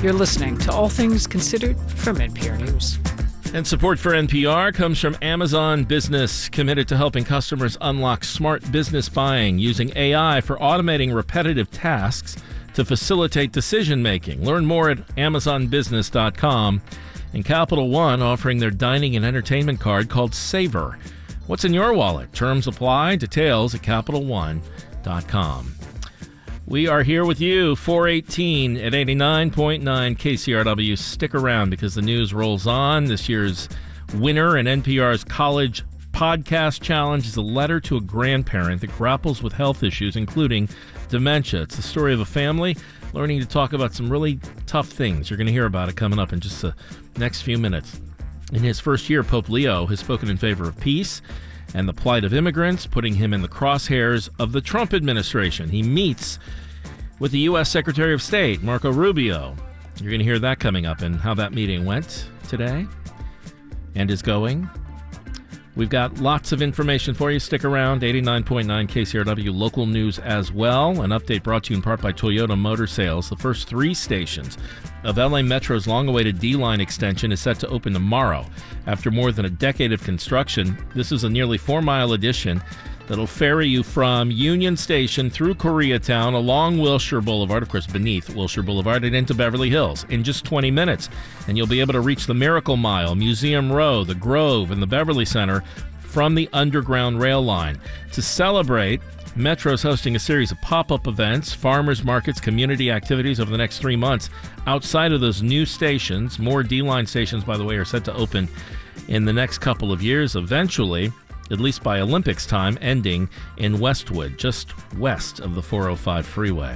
You're listening to All Things Considered from NPR News. And support for NPR comes from Amazon Business, committed to helping customers unlock smart business buying using AI for automating repetitive tasks to facilitate decision-making. Learn more at amazonbusiness.com. And Capital One offering their dining and entertainment card called Savor. What's in your wallet? Terms apply. Details at CapitalOne.com. We are here with you, 418 at 89.9 KCRW. Stick around because the news rolls on. This year's winner in NPR's College Podcast Challenge is a letter to a grandparent that grapples with health issues, including dementia. It's the story of a family learning to talk about some really tough things. You're going to hear about it coming up in just the next few minutes. In his first year, Pope Leo has spoken in favor of peace and the plight of immigrants, putting him in the crosshairs of the Trump administration. He meets with the U.S. Secretary of State, Marco Rubio. You're going to hear that coming up and how that meeting went today and is going. We've got lots of information for you. Stick around. 89.9 KCRW local news as well. An update brought to you in part by Toyota Motor Sales. The first 3 stations of LA Metro's long-awaited D-Line extension is set to open tomorrow. After more than a decade of construction, this is a nearly 4-mile addition that'll ferry you from Union Station through Koreatown along Wilshire Boulevard, of course beneath Wilshire Boulevard, and into Beverly Hills in just 20 minutes. And you'll be able to reach the Miracle Mile, Museum Row, the Grove, and the Beverly Center from the Underground Rail line. To celebrate, Metro's hosting a series of pop-up events, farmers markets, community activities over the next 3 months. Outside of those new stations, more D-Line stations, by the way, are set to open in the next couple of years, eventually, at least by Olympics time, ending in Westwood, just west of the 405 freeway.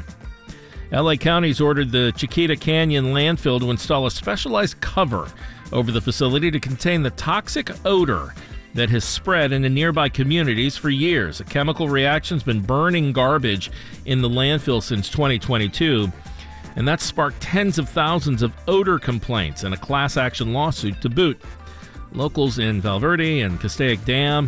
LA County's ordered the Chiquita Canyon landfill to install a specialized cover over the facility to contain the toxic odor that has spread into nearby communities for years. A chemical reaction's been burning garbage in the landfill since 2022, and that sparked tens of thousands of odor complaints and a class action lawsuit to boot. Locals in Valverde and Castaic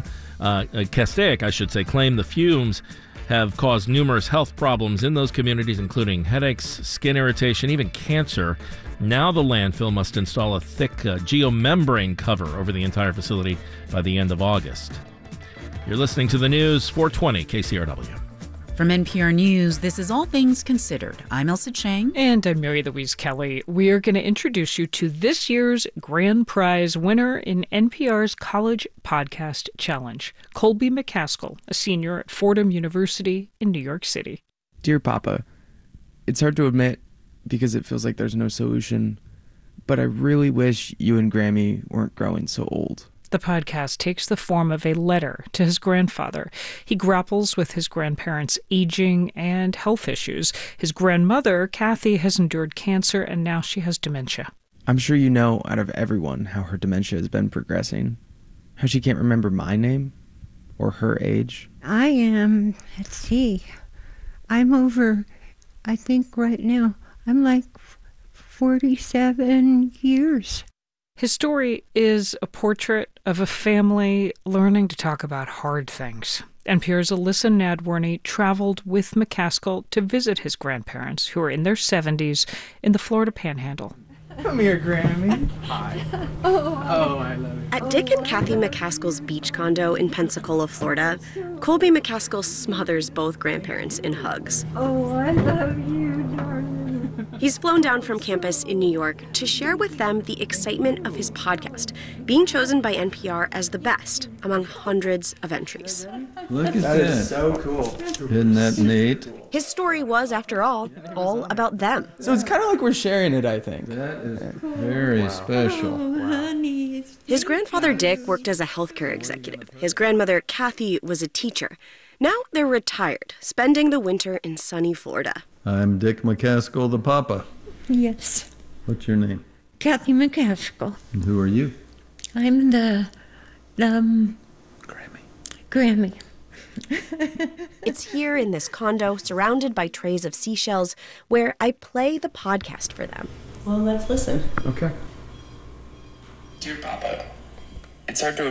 claim the fumes have caused numerous health problems in those communities, including headaches, skin irritation, even cancer. Now the landfill must install a thick geomembrane cover over the entire facility by the end of August. You're listening to the news, 420 KCRW. From NPR News, this is All Things Considered. I'm Elsa Chang. And I'm Mary Louise Kelly. We are going to introduce you to this year's grand prize winner in NPR's College Podcast Challenge, Colby McCaskill, a senior at Fordham University in New York City. Dear Papa, it's hard to admit because it feels like there's no solution, but I really wish you and Grammy weren't growing so old. The podcast takes the form of a letter to his grandfather. He grapples with his grandparents' aging and health issues. His grandmother, Kathy, has endured cancer, and now she has dementia. I'm sure you know out of everyone how her dementia has been progressing. How she can't remember my name or her age. I am, I'm over, I think right now, I'm like 47 years. His story is a portrait of a family learning to talk about hard things. NPR's Alyssa Nadworny traveled with McCaskill to visit his grandparents, who are in their 70s, in the Florida Panhandle. Come here, Grammy. Hi. Oh, I love it. At Dick and Kathy McCaskill's beach condo in Pensacola, Florida, Colby McCaskill smothers both grandparents in hugs. Oh, I love you, darling. He's flown down from campus in New York to share with them the excitement of his podcast, being chosen by NPR as the best among hundreds of entries. Look at that. That is so cool. Isn't that neat? His story was, after all about them. So it's kind of like we're sharing it, I think. That is very special. Honey, His grandfather, Dick, worked as a healthcare executive. His grandmother, Kathy, was a teacher. Now they're retired, spending the winter in sunny Florida. I'm Dick McCaskill, the Papa. yes, What's your name? Kathy McCaskill. And who are you? I'm the Grammy. It's here in this condo, surrounded by trays of seashells, where I play the podcast for them. Well, let's listen. Okay. Dear Papa, it's hard to